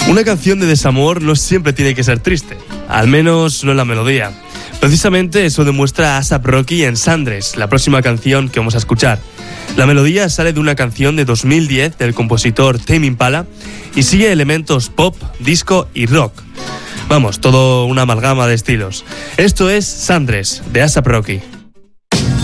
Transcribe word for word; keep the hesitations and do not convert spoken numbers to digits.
Una canción de desamor no siempre tiene que ser triste, al menos no en la melodía. Precisamente eso demuestra A$ap Rocky en Sandres, la próxima canción que vamos a escuchar. La melodía sale de una canción de dos mil diez del compositor Tame Impala y sigue elementos pop, disco y rock. Vamos, todo una amalgama de estilos. Esto es Sandres, de A$ap Rocky.